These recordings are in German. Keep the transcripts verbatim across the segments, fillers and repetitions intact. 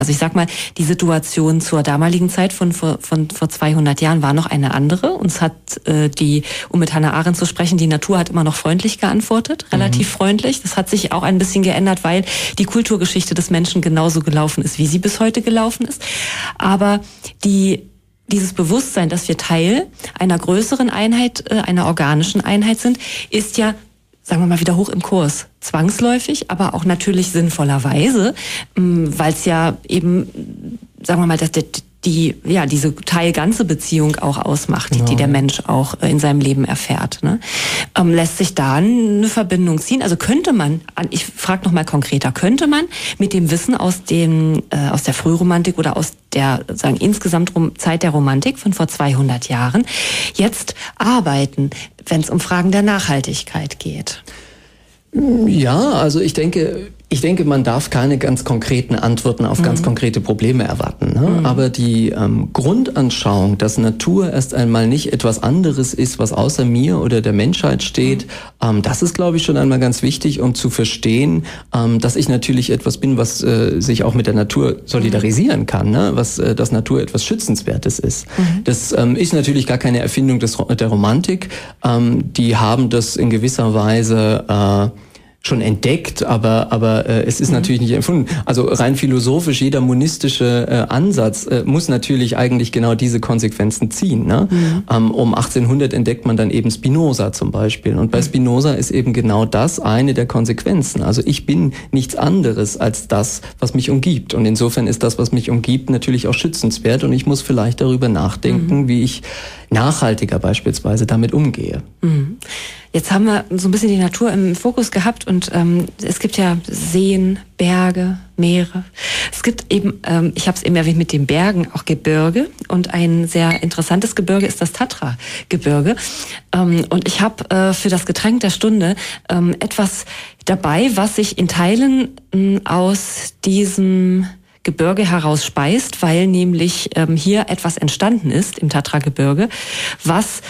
Also ich sag mal, die Situation zur damaligen Zeit von vor, von vor zweihundert Jahren war noch eine andere. Uns hat äh, die, um mit Hannah Arendt zu sprechen, die Natur hat immer noch freundlich geantwortet, relativ mhm. freundlich. Das hat sich auch ein bisschen geändert, weil die Kulturgeschichte des Menschen genauso gelaufen ist, wie sie bis heute gelaufen ist. Aber die dieses Bewusstsein, dass wir Teil einer größeren Einheit, äh, einer organischen Einheit sind, ist ja, sagen wir mal, wieder hoch im Kurs. Zwangsläufig, aber auch natürlich sinnvollerweise, weil es ja eben, sagen wir mal, dass die, die ja diese teilganze Beziehung auch ausmacht, die, die der Mensch auch in seinem Leben erfährt. Ne? Ähm, lässt sich da eine Verbindung ziehen? Also könnte man, ich frage noch mal konkreter, könnte man mit dem Wissen aus dem äh, aus der Frühromantik oder aus der sagen insgesamt Zeit der Romantik von vor zweihundert Jahren jetzt arbeiten, wenn es um Fragen der Nachhaltigkeit geht? Ja, also ich denke, ich denke, man darf keine ganz konkreten Antworten auf mhm. ganz konkrete Probleme erwarten. Ne? Mhm. Aber die ähm, Grundanschauung, dass Natur erst einmal nicht etwas anderes ist, was außer mir oder der Menschheit steht, mhm. ähm, das ist, glaube ich, schon einmal ganz wichtig, um zu verstehen, ähm, dass ich natürlich etwas bin, was äh, sich auch mit der Natur solidarisieren kann, ne? was äh, dass Natur etwas Schützenswertes ist. Mhm. Das ähm, ist natürlich gar keine Erfindung des, der Romantik. Ähm, die haben das in gewisser Weise äh, schon entdeckt, aber aber äh, es ist mhm. natürlich nicht empfunden. Also rein philosophisch, jeder monistische äh, Ansatz äh, muss natürlich eigentlich genau diese Konsequenzen ziehen. Ne? Mhm. Ähm, um achtzehnhundert entdeckt man dann eben Spinoza zum Beispiel. Und bei Spinoza ist eben genau das eine der Konsequenzen. Also ich bin nichts anderes als das, was mich umgibt. Und insofern ist das, was mich umgibt, natürlich auch schützenswert. Und ich muss vielleicht darüber nachdenken, mhm. wie ich nachhaltiger beispielsweise damit umgehe. Mhm. Jetzt haben wir so ein bisschen die Natur im Fokus gehabt und ähm, es gibt ja Seen, Berge, Meere. Es gibt eben, ähm, ich habe es eben erwähnt mit den Bergen, auch Gebirge und ein sehr interessantes Gebirge ist das Tatra-Gebirge. Ähm, und ich habe äh, für das Getränk der Stunde ähm, etwas dabei, was sich in Teilen äh, aus diesem Gebirge heraus speist, weil nämlich ähm, hier etwas entstanden ist im Tatra-Gebirge, was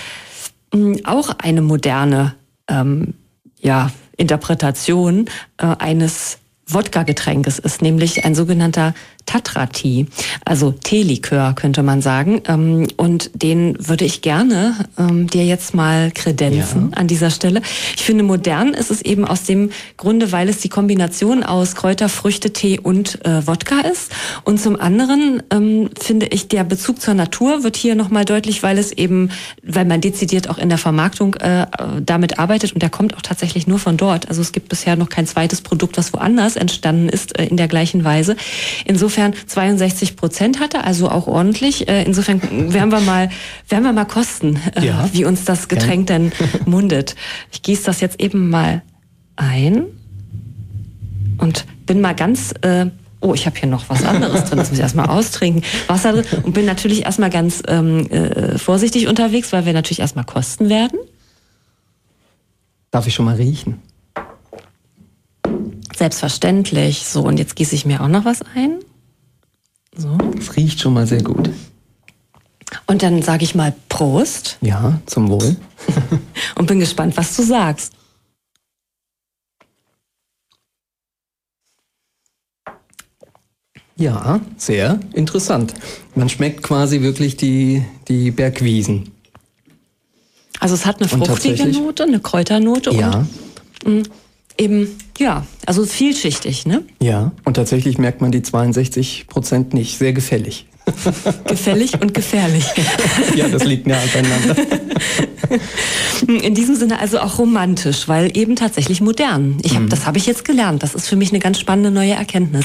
auch eine moderne ähm, ja, Interpretation äh, eines Wodka-Getränkes ist, nämlich ein sogenannter Tatra-Tee, also Teelikör könnte man sagen. Ähm, und den würde ich gerne ähm, dir jetzt mal kredenzen ja. an dieser Stelle. Ich finde, modern ist es eben aus dem Grunde, weil es die Kombination aus Kräuter, Früchte, Tee und äh, Wodka ist. Und zum anderen ähm, finde ich, der Bezug zur Natur wird hier nochmal deutlich, weil es eben, weil man dezidiert auch in der Vermarktung äh, damit arbeitet und der kommt auch tatsächlich nur von dort. Also es gibt bisher noch kein zweites Produkt, was woanders entstanden ist äh, in der gleichen Weise. Insofern zweiundsechzig Prozent hatte, also auch ordentlich. Insofern werden wir mal, werden wir mal kosten, ja. wie uns das Getränk ja. denn mundet. Ich gieße das jetzt eben mal ein und bin mal ganz, äh, oh, ich habe hier noch was anderes drin, das muss ich erstmal austrinken. Wasser drin und bin natürlich erstmal ganz ähm, äh, vorsichtig unterwegs, weil wir natürlich erstmal kosten werden. Darf ich schon mal riechen? Selbstverständlich. So, und jetzt gieße ich mir auch noch was ein. So. Es riecht schon mal sehr gut. Und dann sage ich mal Prost. Ja, zum Wohl. Und bin gespannt, was du sagst. Ja, sehr interessant. Man schmeckt quasi wirklich die, die Bergwiesen. Also es hat eine fruchtige Note, eine Kräuternote ja. und mh, eben, ja, also vielschichtig, ne? Ja, und tatsächlich merkt man die zweiundsechzig Prozent nicht. Sehr gefällig. Gefällig und gefährlich. Ja, das liegt nah beieinander. In diesem Sinne also auch romantisch, weil eben tatsächlich modern. Ich hab, mhm. Das habe ich jetzt gelernt. Das ist für mich eine ganz spannende neue Erkenntnis.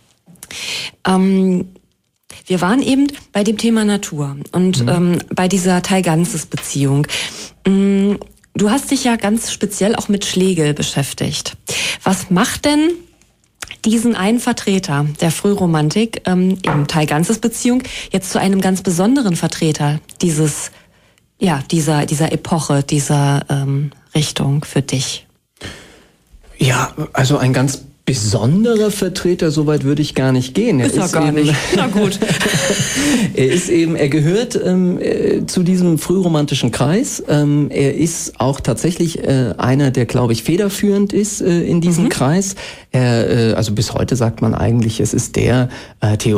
Ähm, wir waren eben bei dem Thema Natur und mhm. ähm, bei dieser Teil-Ganzes-Beziehung. Ähm, Du hast dich ja ganz speziell auch mit Schlegel beschäftigt. Was macht denn diesen einen Vertreter der Frühromantik, ähm, eben Teil-Ganzes-Beziehung, jetzt zu einem ganz besonderen Vertreter dieses, ja, dieser, dieser Epoche, dieser ähm, Richtung für dich? Ja, also ein ganz besonderer Vertreter, soweit würde ich gar nicht gehen. Er ist er ist gar eben, nicht. Na gut. er ist eben, er gehört ähm, äh, zu diesem frühromantischen Kreis. Ähm, er ist auch tatsächlich äh, einer, der, glaube ich, federführend ist äh, in diesem mhm. Kreis. Er, äh, also bis heute sagt man eigentlich, es ist der äh, Theoretiker